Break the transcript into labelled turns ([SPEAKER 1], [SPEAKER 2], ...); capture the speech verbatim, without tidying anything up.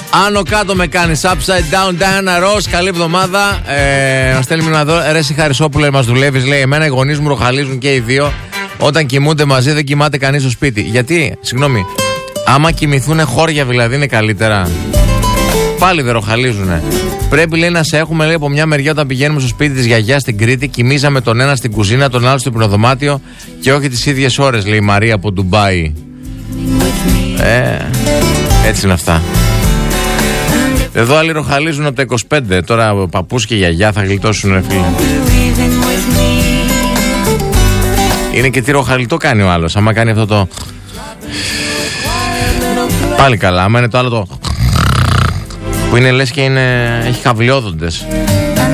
[SPEAKER 1] Άνω κάτω με κάνεις. Upside down, Diana Ross. Καλή εβδομάδα. Ε, μας στέλνει να δω. Ρε εσύ Χαρισόπουλε, μας δουλεύεις. Λέει, εμένα οι γονείς μου ροχαλίζουν και οι δύο. Όταν κοιμούνται μαζί δεν κοιμάται κανείς στο σπίτι. Γιατί, συγγνώμη, άμα κοιμηθούνε χώρια δηλαδή είναι καλύτερα. Πάλι δεν ροχαλίζουνε. Πρέπει, λέει, να σε έχουμε, λέει, από μια μεριά όταν πηγαίνουμε στο σπίτι της γιαγιάς στην Κρήτη. Κοιμίζαμε τον ένα στην κουζίνα, τον άλλο στο υπνοδωμάτιο και όχι τις ίδιες ώρες, λέει η Μαρία από Ντουμπάι. Ε, έτσι είναι αυτά. Εδώ άλλοι ροχαλίζουν από τα είκοσι πέντε. Τώρα ο παππούς και η γιαγιά θα γλιτώσουν, ρε φίλε. Είναι και τι ροχαλιτό κάνει ο άλλος. Άμα κάνει αυτό το... Πάλι καλά. Άμα είναι το άλλο το... που είναι λες και είναι... έχει χαβλιόδοντες.